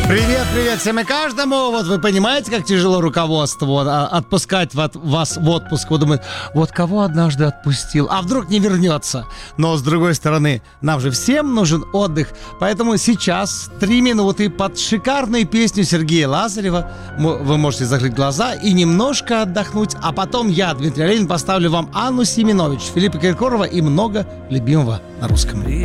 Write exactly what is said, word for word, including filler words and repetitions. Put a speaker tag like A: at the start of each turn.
A: Привет, привет всем и каждому. Вот вы понимаете, как тяжело руководству вот, а, отпускать вот, вас в отпуск. Вот думает, вот кого однажды отпустил, а вдруг не вернется. Но с другой стороны, нам же всем нужен отдых. Поэтому сейчас три минуты под шикарную песню Сергея Лазарева. Вы можете закрыть глаза и немножко отдохнуть. А потом я, Дмитрий Оленин, поставлю вам Анну Семенович, Филиппа Киркорова и много любимого на русском.